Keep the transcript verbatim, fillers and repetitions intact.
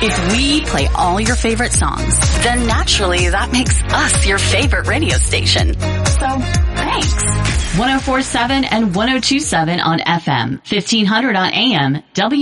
If we play all your favorite songs, then naturally that makes us your favorite radio station. So, thanks. one oh four point seven and one oh two point seven on F M, fifteen hundred on A M, W